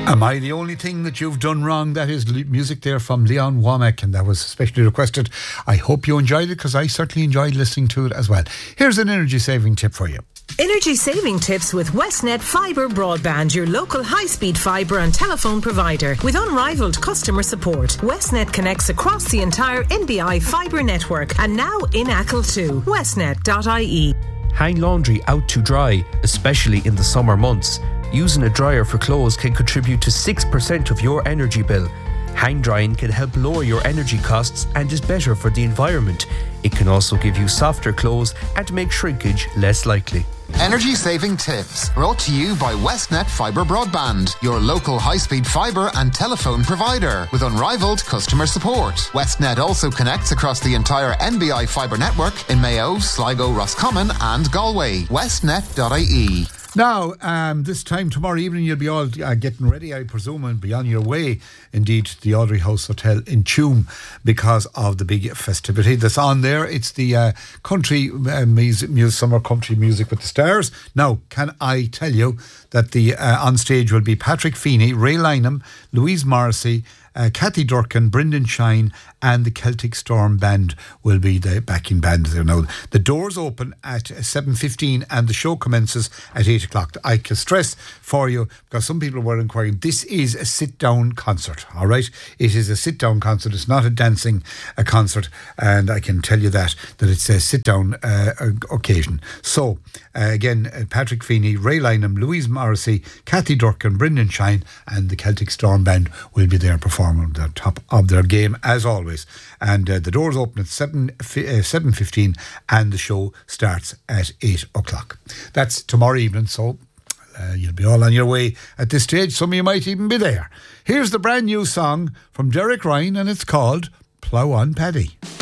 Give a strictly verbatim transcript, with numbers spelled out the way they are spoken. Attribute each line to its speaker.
Speaker 1: Am I the only thing that you've done wrong? That is le- music there from Leon Womack, and that was especially requested. I hope you enjoyed it, because I certainly enjoyed listening to it as well. Here's an energy saving tip for you.
Speaker 2: Energy saving tips with Westnet Fibre Broadband, your local high-speed fibre and telephone provider. With unrivaled customer support, Westnet connects across the entire N B I fibre network, and now in Achill too. westnet dot I E.
Speaker 3: Hang laundry out to dry, especially in the summer months. Using a dryer for clothes can contribute to six percent of your energy bill. Hang drying can help lower your energy costs and is better for the environment. It can also give you softer clothes and make shrinkage less likely.
Speaker 4: Energy saving tips brought to you by Westnet Fibre Broadband, your local high-speed fibre and telephone provider with unrivaled customer support. Westnet also connects across the entire N B I fibre network in Mayo, Sligo, Roscommon and Galway. westnet dot I E.
Speaker 1: Now, um, this time tomorrow evening, you'll be all uh, getting ready, I presume, and be on your way, indeed, to the Audrey House Hotel in Tuam, because of the big festivity that's on there. It's the uh, country uh, music, summer country music with the stars. Now, can I tell you that the uh, on stage will be Patrick Feeney, Ray Lynham, Louise Morrissey, Uh, Kathy Durkin, Brendan Shine and the Celtic Storm Band will be the backing band there. Now, the doors open at seven fifteen and the show commences at eight o'clock. I can stress for you, because some people were inquiring, this is a sit-down concert, all right? It is a sit-down concert. It's not a dancing a concert, and I can tell you that, that it's a sit-down uh, occasion. So, uh, again, uh, Patrick Feeney, Ray Lynham, Louise Morrissey, Kathy Durkin, Brendan Shine and the Celtic Storm Band will be there performing at the top of their game as always, and uh, the doors open at seven fifteen and the show starts at eight o'clock. That's tomorrow evening, so uh, you'll be all on your way at this stage. Some of you might even be there. Here's the brand new song from Derek Ryan, and it's called Plough On Paddy.